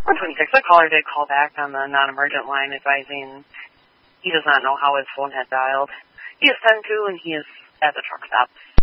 126. The caller did call back on the non-emergent line advising he does not know how his phone had dialed. He is 10-2 and he is at the truck stop.